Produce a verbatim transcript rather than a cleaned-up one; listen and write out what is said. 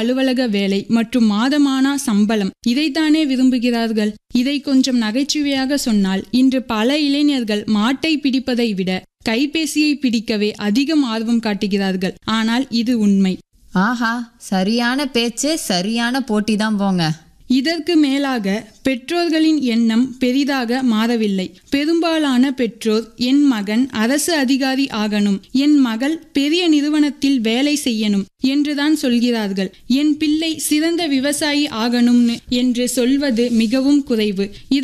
அலுவலக வேலை மற்றும் மாதமானா சம்பளம், இதைத்தானே விரும்புகிறார்கள். இதை கொஞ்சம் நகைச்சுவையாக சொன்னால், இன்று பல இளைஞர்கள் மாட்டை பிடிப்பதை விட கைபேசியை பிடிக்கவே அதிகம் ஆர்வம் காட்டுகிறார்கள். ஆனால் இது உண்மை. ஆஹா, சரியான பேச்சு, சரியான போட்டிதான் போங்க. இதற்கு மேலாக பெற்றோர்களின் எண்ணம் பெரிதாக மாறவில்லை. பெரும்பாலான பெற்றோர் என் மகன் அரசு அதிகாரி ஆகணும், என் மகள் பெரிய நிறுவனத்தில் வேலை செய்யணும் என்றுதான் சொல்கிறார்கள். என் பிள்ளை சிறந்த விவசாயி ஆகணும் என்று சொல்வது மிகவும் குறைவு.